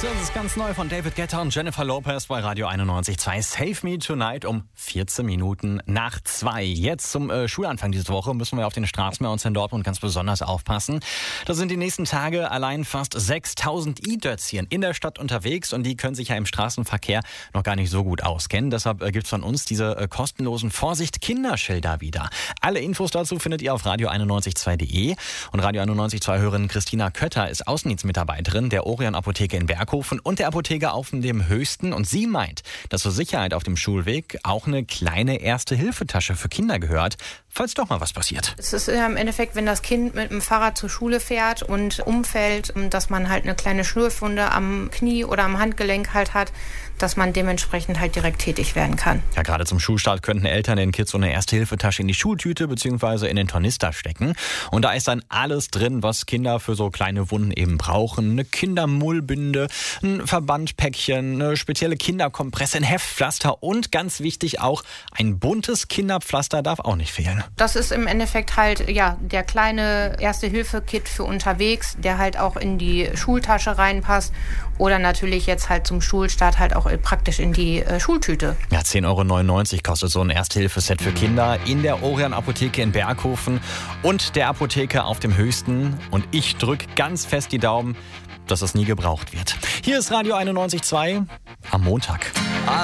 So, das ist ganz neu von David Guetta und Jennifer Lopez bei Radio 91.2. Save Me Tonight um 14 Minuten nach 2. Jetzt zum Schulanfang diese Woche müssen wir auf den Straßen bei uns in Dortmund ganz besonders aufpassen. Da sind die nächsten Tage allein fast 6.000 E-Dötzchen in der Stadt unterwegs und die können sich ja im Straßenverkehr noch gar nicht so gut auskennen. Deshalb gibt's von uns diese kostenlosen Vorsicht-Kinderschilder wieder. Alle Infos dazu findet ihr auf radio912.de. Und Radio 91.2-Hörerin Christina Kötter ist Außendienstmitarbeiterin der Orion Apotheke in Berghofen und der Apotheke auf dem Höchsten. Und sie meint, dass zur Sicherheit auf dem Schulweg auch eine kleine Erste-Hilfe-Tasche für Kinder gehört, falls doch mal was passiert. Es ist ja im Endeffekt, wenn das Kind mit dem Fahrrad zur Schule fährt und umfällt, dass man halt eine kleine Schlürfwunde am Knie oder am Handgelenk halt hat, dass man dementsprechend halt direkt tätig werden kann. Ja, gerade zum Schulstart könnten Eltern den Kids so eine Erste-Hilfe-Tasche in die Schultüte bzw. in den Tornister stecken. Und da ist dann alles drin, was Kinder für so kleine Wunden eben brauchen. Eine Kindermullbinde, ein Verbandpäckchen, eine spezielle Kinderkompresse, ein Heftpflaster und ganz wichtig auch ein buntes Kinderpflaster darf auch nicht fehlen. Das ist im Endeffekt halt ja der kleine Erste-Hilfe-Kit für unterwegs, der halt auch in die Schultasche reinpasst oder natürlich jetzt halt zum Schulstart halt auch praktisch in die Schultüte. Ja, 10,99 € kostet so ein Erste-Hilfe-Set für Kinder in der Orion Apotheke in Berghofen und der Apotheke auf dem Höchsten. Und ich drücke ganz fest die Daumen, dass es nie gebraucht wird. Hier ist Radio 91.2 am Montag.